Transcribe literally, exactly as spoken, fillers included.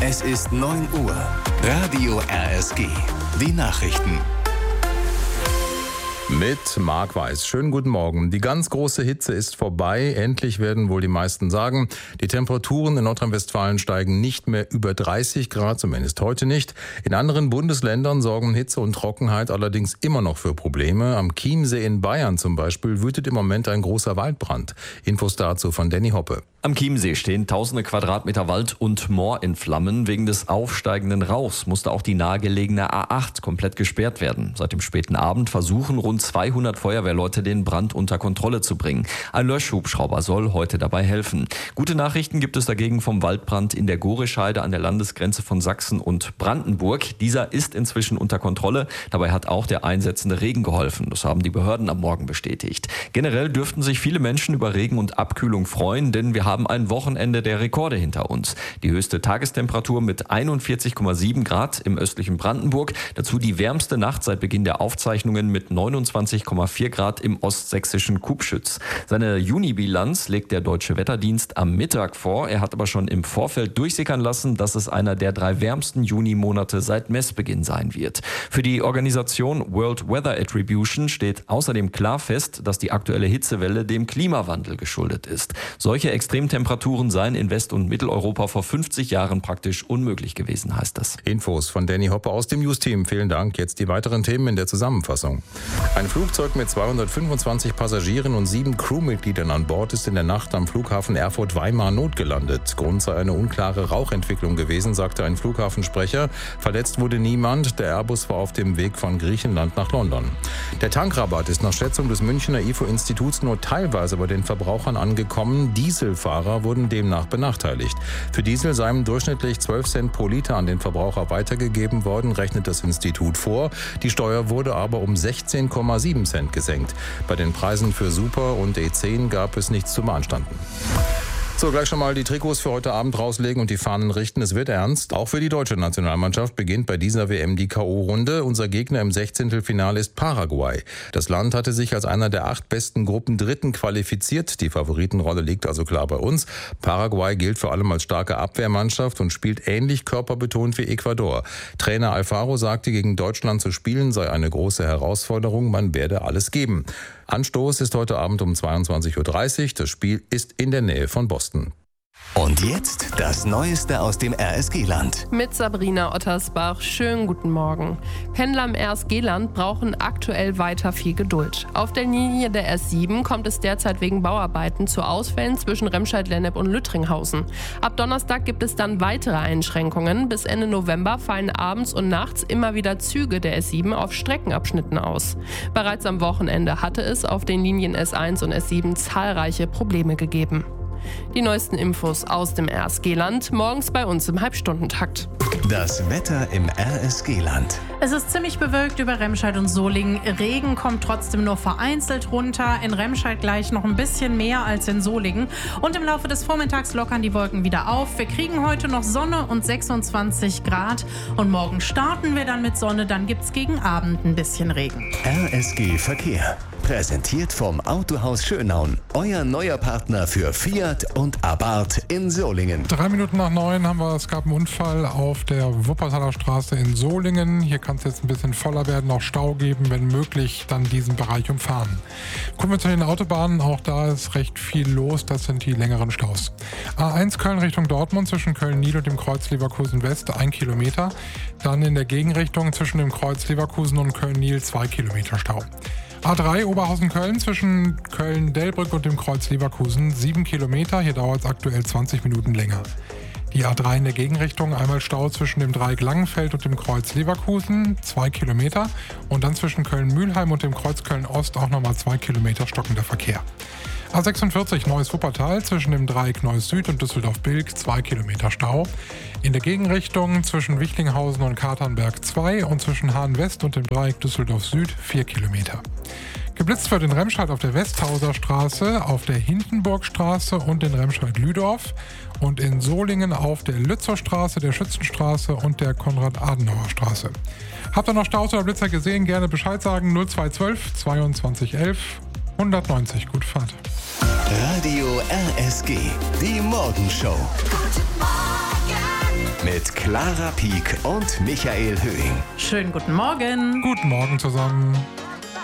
Es ist neun Uhr. Radio R S G. Die Nachrichten. Mit Marc Weiß. Schönen guten Morgen. Die ganz große Hitze ist vorbei. Endlich werden wohl die meisten sagen. Die Temperaturen in Nordrhein-Westfalen steigen nicht mehr über dreißig Grad, zumindest heute nicht. In anderen Bundesländern sorgen Hitze und Trockenheit allerdings immer noch für Probleme. Am Chiemsee in Bayern zum Beispiel wütet im Moment ein großer Waldbrand. Infos dazu von Danny Hoppe. Am Chiemsee stehen tausende Quadratmeter Wald und Moor in Flammen. Wegen des aufsteigenden Rauchs musste auch die nahegelegene A acht komplett gesperrt werden. Seit dem späten Abend versuchen rund zweihundert Feuerwehrleute, den Brand unter Kontrolle zu bringen. Ein Löschhubschrauber soll heute dabei helfen. Gute Nachrichten gibt es dagegen vom Waldbrand in der Gorescheide an der Landesgrenze von Sachsen und Brandenburg. Dieser ist inzwischen unter Kontrolle. Dabei hat auch der einsetzende Regen geholfen. Das haben die Behörden am Morgen bestätigt. Generell dürften sich viele Menschen über Regen und Abkühlung freuen, denn wir haben ein Wochenende der Rekorde hinter uns. Die höchste Tagestemperatur mit einundvierzig Komma sieben Grad im östlichen Brandenburg. Dazu die wärmste Nacht seit Beginn der Aufzeichnungen mit neunundzwanzig Komma vier Grad im ostsächsischen Kubschütz. Seine Juni-Bilanz legt der Deutsche Wetterdienst am Mittag vor. Er hat aber schon im Vorfeld durchsickern lassen, dass es einer der drei wärmsten Juni-Monate seit Messbeginn sein wird. Für die Organisation World Weather Attribution steht außerdem klar fest, dass die aktuelle Hitzewelle dem Klimawandel geschuldet ist. Solche Extremtemperaturen seien in West- und Mitteleuropa vor fünfzig Jahren praktisch unmöglich gewesen, heißt es. Infos von Danny Hoppe aus dem News-Team. Vielen Dank. Jetzt die weiteren Themen in der Zusammenfassung. Ein Flugzeug mit zweihundertfünfundzwanzig Passagieren und sieben Crewmitgliedern an Bord ist in der Nacht am Flughafen Erfurt-Weimar notgelandet. Grund sei eine unklare Rauchentwicklung gewesen, sagte ein Flughafensprecher. Verletzt wurde niemand. Der Airbus war auf dem Weg von Griechenland nach London. Der Tankrabatt ist nach Schätzung des Münchner I F O-Instituts nur teilweise bei den Verbrauchern angekommen. Dieselfahrer wurden demnach benachteiligt. Für Diesel seien durchschnittlich zwölf Cent pro Liter an den Verbraucher weitergegeben worden, rechnet das Institut vor. Die Steuer wurde aber um sechzehn Komma sieben Cent gesenkt. Bei den Preisen für Super und E zehn gab es nichts zu beanstanden. So, gleich schon mal die Trikots für heute Abend rauslegen und die Fahnen richten. Es wird ernst. Auch für die deutsche Nationalmannschaft beginnt bei dieser W M die K O-Runde. Unser Gegner im Sechzehntelfinale ist Paraguay. Das Land hatte sich als einer der acht besten Gruppen Dritten qualifiziert. Die Favoritenrolle liegt also klar bei uns. Paraguay gilt vor allem als starke Abwehrmannschaft und spielt ähnlich körperbetont wie Ecuador. Trainer Alfaro sagte, gegen Deutschland zu spielen sei eine große Herausforderung. Man werde alles geben. Anstoß ist heute Abend um zweiundzwanzig Uhr dreißig. Das Spiel ist in der Nähe von Boston. Und jetzt das Neueste aus dem R S G-Land. Mit Sabrina Ottersbach. Schönen guten Morgen. Pendler im R S G-Land brauchen aktuell weiter viel Geduld. Auf der Linie der S sieben kommt es derzeit wegen Bauarbeiten zu Ausfällen zwischen Remscheid-Lennep und Lüttringhausen. Ab Donnerstag gibt es dann weitere Einschränkungen. Bis Ende November fallen abends und nachts immer wieder Züge der S sieben auf Streckenabschnitten aus. Bereits am Wochenende hatte es auf den Linien S eins und S sieben zahlreiche Probleme gegeben. Die neuesten Infos aus dem R S G-Land morgens bei uns im Halbstundentakt. Das Wetter im R S G-Land. Es ist ziemlich bewölkt über Remscheid und Solingen. Regen kommt trotzdem nur vereinzelt runter. In Remscheid gleich noch ein bisschen mehr als in Solingen. Und im Laufe des Vormittags lockern die Wolken wieder auf. Wir kriegen heute noch Sonne und sechsundzwanzig Grad. Und morgen starten wir dann mit Sonne. Dann gibt es gegen Abend ein bisschen Regen. R S G Verkehr. Präsentiert vom Autohaus Schönaun. Euer neuer Partner für Fiat und Abarth in Solingen. Drei Minuten nach neun haben wir, es gab einen Unfall auf der Wuppertaler Straße in Solingen. Hier kann es jetzt ein bisschen voller werden, noch Stau geben, wenn möglich, dann diesen Bereich umfahren. Kommen wir zu den Autobahnen, auch da ist recht viel los, das sind die längeren Staus. A eins Köln Richtung Dortmund zwischen Köln-Nied und dem Kreuz Leverkusen West, ein Kilometer. Dann in der Gegenrichtung zwischen dem Kreuz Leverkusen und Köln-Nied, zwei Kilometer Stau. A drei Oberhausen-Köln zwischen Köln-Delbrück und dem Kreuz Leverkusen, sieben Kilometer, hier dauert es aktuell zwanzig Minuten länger. Die A drei in der Gegenrichtung, einmal Stau zwischen dem Dreieck Langenfeld und dem Kreuz Leverkusen, zwei Kilometer. Und dann zwischen Köln-Mühlheim und dem Kreuz Köln-Ost auch nochmal zwei Kilometer stockender Verkehr. A sechsundvierzig Neues Wuppertal zwischen dem Dreieck Neues Süd und Düsseldorf-Bilk, zwei Kilometer Stau. In der Gegenrichtung zwischen Wichlinghausen und Katernberg zwei und zwischen Hahn West und dem Dreieck Düsseldorf Süd, vier Kilometer. Geblitzt wird in Remscheid auf der Westhauser Straße, auf der Hindenburgstraße und in Remscheid-Lüdorf und in Solingen auf der Lützow Straße, der Schützenstraße und der Konrad-Adenauer-Straße. Habt ihr noch Staus oder Blitzer gesehen? Gerne Bescheid sagen. null zwei zwölf zweiundzwanzig elf hundertneunzig. Gut Fahrt. Radio R S G, die Morgenshow. Guten Morgen. Mit mit Clara Pieck und Michael Höhing. Schönen guten Morgen. Guten Morgen zusammen.